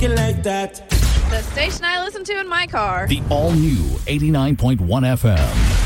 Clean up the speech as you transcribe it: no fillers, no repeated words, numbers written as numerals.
like that. The station I listen to in my car. The all-new 89.1 FM.